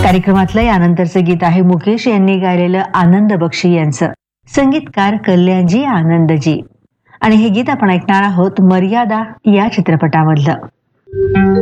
कार्यक्रमातलं यानंतरचं गीत आहे मुकेश यांनी गायलेलं आनंद बक्षी यांचं, संगीतकार कल्याणजी आनंदजी. आणि हे गीत आपण ऐकणार आहोत मर्यादा या चित्रपटामधलं.